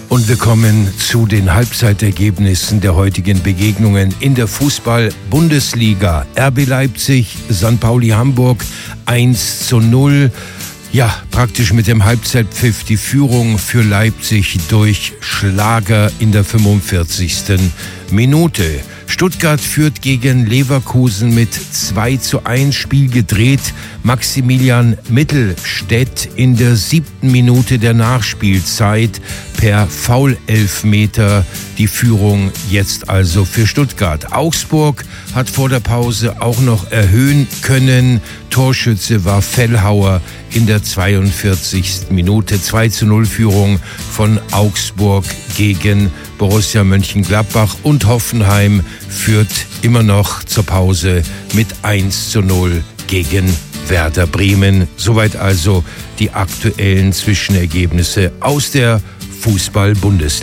Und wir kommen zu den Halbzeitergebnissen der heutigen Begegnungen in der Fußball-Bundesliga. RB Leipzig, St. Pauli Hamburg 1:0. Ja, praktisch mit dem Halbzeitpfiff die Führung für Leipzig durch Schlager in der 45. Minute. Stuttgart führt gegen Leverkusen mit 2:1, Spiel gedreht. Maximilian Mittelstädt in der 7. Minute der Nachspielzeit per Foul-Elfmeter die Führung jetzt also für Stuttgart. Augsburg hat vor der Pause auch noch erhöhen können. Torschütze war Fellhauer in der 42. Minute. 2:0 Führung von Augsburg gegen Borussia Mönchengladbach, und Hoffenheim führt immer noch zur Pause mit 1:0 gegen Werder Bremen. Soweit also die aktuellen Zwischenergebnisse aus der Fußball-Bundesliga.